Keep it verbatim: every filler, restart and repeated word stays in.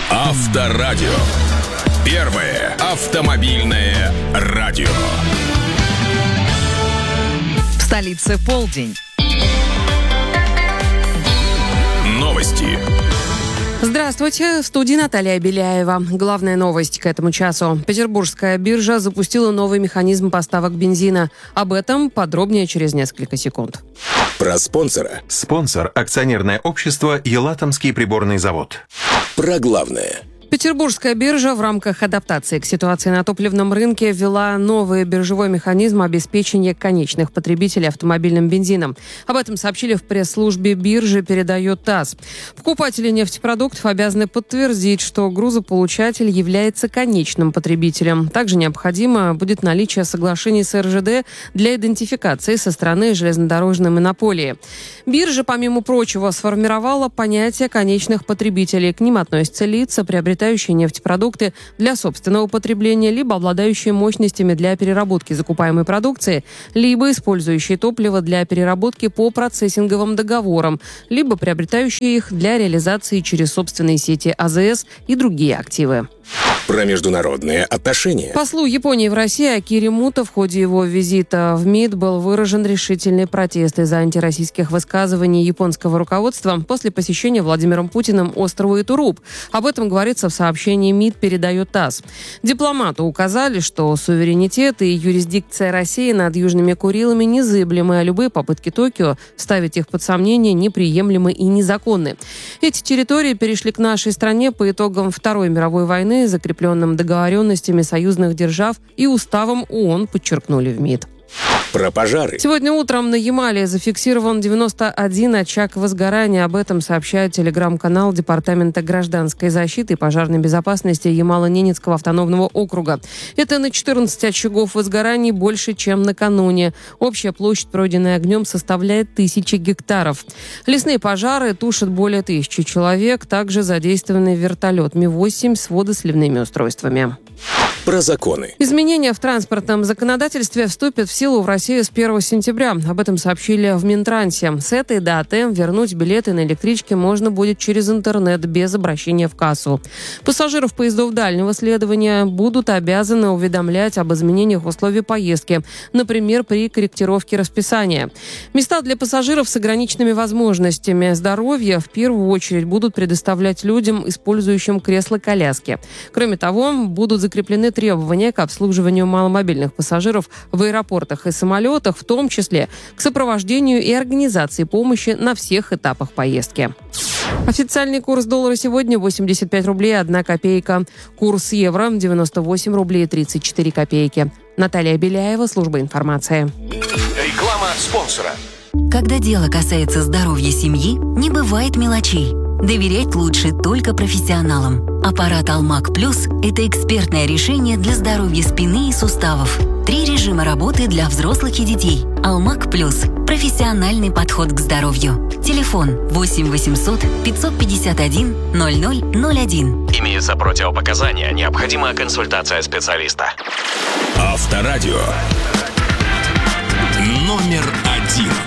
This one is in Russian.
Авторадио. Первое автомобильное радио. В столице полдень. Новости. Здравствуйте, в студии Наталья Беляева. Главная новость к этому часу. Петербургская биржа запустила новый механизм поставок бензина. Об этом подробнее через несколько секунд. Про спонсора. Спонсор – акционерное общество «Елатомский приборный завод». Про главное. Петербургская биржа в рамках адаптации к ситуации на топливном рынке ввела новый биржевой механизм обеспечения конечных потребителей автомобильным бензином. Об этом сообщили в пресс-службе биржи, передает ТАСС. Покупатели нефтепродуктов обязаны подтвердить, что грузополучатель является конечным потребителем. Также необходимо будет наличие соглашений с эр жэ дэ для идентификации со стороны железнодорожной монополии. Биржа, помимо прочего, сформировала понятие конечных потребителей. К ним относятся лица, приобретающие нефтепродукты для собственного потребления, либо обладающие мощностями для переработки закупаемой продукции, либо использующие топливо для переработки по процессинговым договорам, либо приобретающие их для реализации через собственные сети а зэ эс и другие активы. Про международные отношения. Послу Японии в России Акире Муто в ходе его визита в МИД был выражен решительный протест из-за антироссийских высказываний японского руководства после посещения Владимиром Путиным острова Итуруп. Об этом говорится в сообщении МИД, передает ТАСС. Дипломату указали, что суверенитет и юрисдикция России над Южными Курилами незыблемы, а любые попытки Токио ставить их под сомнение неприемлемы и незаконны. Эти территории перешли к нашей стране по итогам Второй мировой войны, закрепленным договоренностями союзных держав и уставом ООН, подчеркнули в МИД. Про пожары. Сегодня утром на Ямале зафиксирован девяносто один очаг возгорания. Об этом сообщает телеграм-канал Департамента гражданской защиты и пожарной безопасности Ямало-Ненецкого автономного округа. Это на четырнадцать очагов возгораний больше, чем накануне. Общая площадь, пройденная огнем, составляет тысячи гектаров. Лесные пожары тушат более тысячи человек. Также задействованы вертолет Ми восемь с водосливными устройствами. Про законы. Изменения в транспортном законодательстве вступят в силу в России с первого сентября. Об этом сообщили в Минтрансе. С этой даты вернуть билеты на электричке можно будет через интернет без обращения в кассу. Пассажиров поездов дальнего следования будут обязаны уведомлять об изменениях условий поездки, например, при корректировке расписания. Места для пассажиров с ограниченными возможностями здоровья в первую очередь будут предоставлять людям, использующим кресло-коляски. Кроме того, будут закреплены требования к обслуживанию маломобильных пассажиров в аэропортах и самолетах, в том числе к сопровождению и организации помощи на всех этапах поездки. Официальный курс доллара сегодня восемьдесят пять рублей одна копейка. Курс евро девяносто восемь рублей тридцать четыре копейки. Наталья Беляева, служба информации. Реклама спонсора. Когда дело касается здоровья семьи, не бывает мелочей. Доверять лучше только профессионалам. Аппарат Алмак Плюс – это экспертное решение для здоровья спины и суставов. Три режима работы для взрослых и детей. Алмак Плюс – профессиональный подход к здоровью. Телефон восемь восемьсот пятьсот пятьдесят один ноль ноль ноль один. Имеются противопоказания. Необходима консультация специалиста. Авторадио. Номер один.